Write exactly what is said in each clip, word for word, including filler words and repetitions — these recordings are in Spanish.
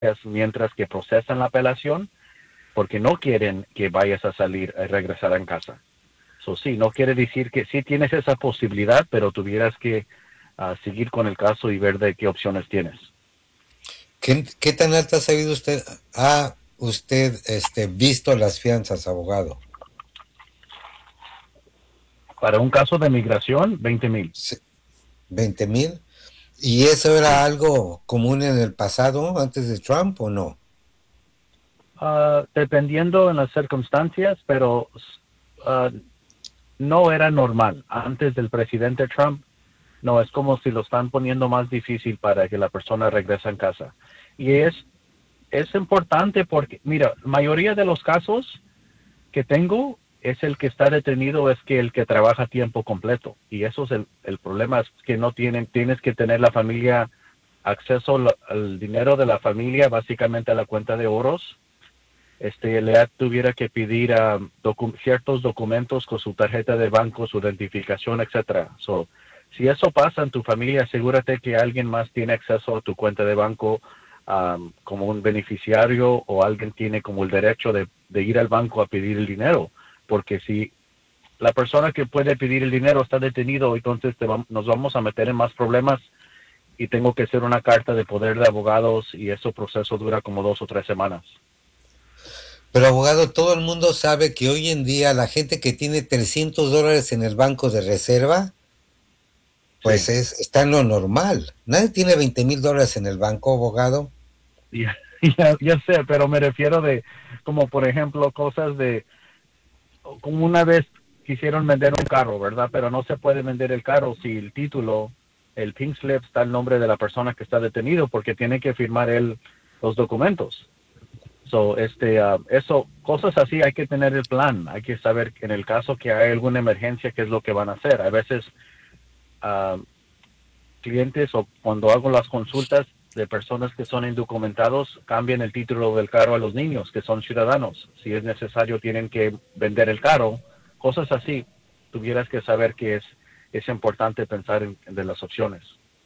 mientras que procesan la apelación, porque no quieren que vayas a salir y regresar a casa. So, sí, no quiere decir que sí tienes esa posibilidad, pero tuvieras que uh, seguir con el caso y ver de qué opciones tienes. ¿Qué, qué tan alta ha sabido usted, ha usted este, visto las fianzas, abogado? Para un caso de migración, veinte mil. ¿veinte mil? ¿Y eso era Sí. algo común en el pasado, antes de Trump, o no? Uh, dependiendo en las circunstancias, pero uh, no era normal. Antes del presidente Trump, no, es como si lo están poniendo más difícil para que la persona regrese en casa. Y es, es importante porque, mira, la mayoría de los casos que tengo es el que está detenido, es que el que trabaja a tiempo completo. Y eso es el, el problema, es que no tienen, tienes que tener la familia acceso al, al dinero de la familia, básicamente a la cuenta de oros. Este, le tuviera que pedir uh, docu ciertos documentos con su tarjeta de banco, su identificación, etcétera. So, si eso pasa en tu familia, asegúrate que alguien más tiene acceso a tu cuenta de banco um, como un beneficiario o alguien tiene como el derecho de, de ir al banco a pedir el dinero. Porque si la persona que puede pedir el dinero está detenido, entonces te va, nos vamos a meter en más problemas y tengo que hacer una carta de poder de abogados y ese proceso dura como dos o tres semanas. Pero abogado, todo el mundo sabe que hoy en día la gente que tiene trescientos dólares en el banco de reserva, pues Sí. es, está en lo normal. Nadie tiene veinte mil dólares en el banco, abogado. Ya, ya, ya sé, pero me refiero de, como por ejemplo, cosas de, como una vez quisieron vender un carro, ¿verdad? Pero no se puede vender el carro si el título, el pink slip está el nombre de la persona que está detenido porque tiene que firmar él los documentos. So, este, uh, eso, cosas así hay que tener el plan, hay que saber en el caso que hay alguna emergencia qué es lo que van a hacer. A veces uh, clientes o cuando hago las consultas de personas que son indocumentados, cambian el título del carro a los niños que son ciudadanos. Si es necesario, tienen que vender el carro. Cosas así, tuvieras que saber que es, es importante pensar en, en de las opciones.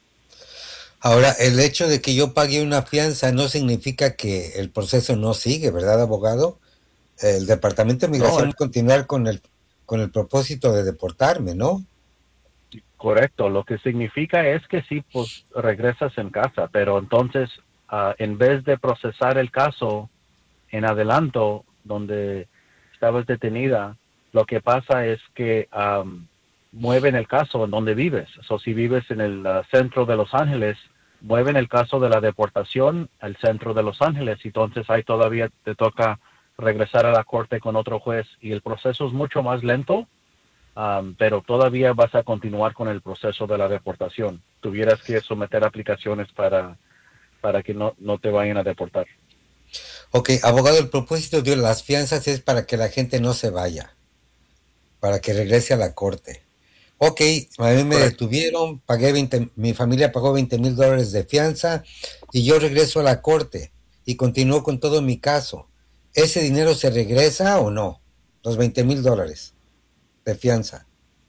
Ahora, el hecho de que yo pague una fianza no significa que el proceso no sigue, ¿verdad, abogado? El Departamento de No, Migración es va a continuar con el, con el propósito de deportarme, ¿no? correcto. Lo que significa es que sí, pues regresas en casa, pero entonces, uh, en vez de procesar el caso en adelanto, donde estabas detenida, lo que pasa es que um, mueven el caso en donde vives. O so, si vives en el uh, centro de Los Ángeles, mueven el caso de la deportación al centro de Los Ángeles. Entonces ahí todavía te toca regresar a la corte con otro juez y el proceso es mucho más lento, um, pero todavía vas a continuar con el proceso de la deportación. Tuvieras que someter aplicaciones para, para que no, no te vayan a deportar. Ok, abogado, el propósito de las fianzas es para que la gente no se vaya, para que regrese a la corte. Ok, a mí me Correcto. detuvieron, pagué veinte, mi familia pagó veinte mil dólares de fianza y yo regreso a la corte y continúo con todo mi caso. ¿Ese dinero se regresa o no? Los veinte mil dólares de fianza.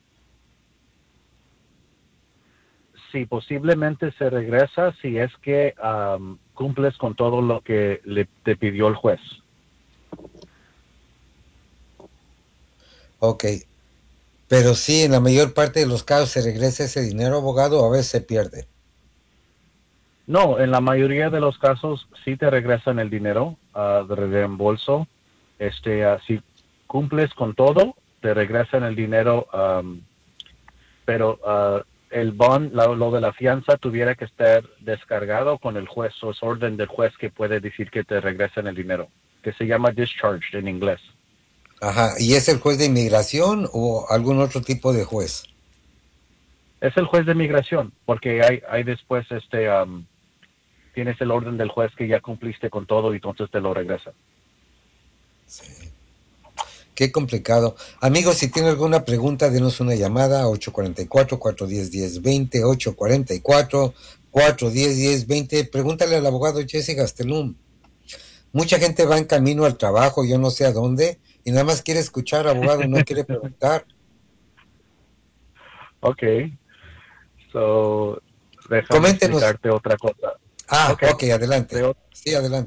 Sí, posiblemente se regresa si es que um, cumples con todo lo que le, te pidió el juez. Ok, pero sí, en la mayor parte de los casos se regresa ese dinero, abogado, o a veces se pierde. No, en la mayoría de los casos sí te regresan el dinero uh, de reembolso. Este, uh, si cumples con todo, te regresan el dinero, um, pero uh, el bond, lo, lo, de la fianza, tuviera que estar descargado con el juez, o es orden del juez que puede decir que te regresen el dinero, que se llama discharged en inglés. Ajá, ¿y es el juez de inmigración o algún otro tipo de juez? Es el juez de migración, porque hay, hay después, este, um, tienes el orden del juez que ya cumpliste con todo y entonces te lo regresa. Sí. Qué complicado. Amigos, si tienen alguna pregunta, denos una llamada ocho cuatro cuatro, cuatro uno cero, uno cero dos cero, ocho cuatro cuatro, cuatro uno cero, uno cero dos cero. Pregúntale al abogado Jesse Gastelum. Mucha gente va en camino al trabajo, yo no sé a dónde, y nada más quiere escuchar, abogado, no quiere preguntar. Ok, so déjame Coméntenos, explicarte otra cosa. Ah, Ok, ok, adelante. de Sí, adelante.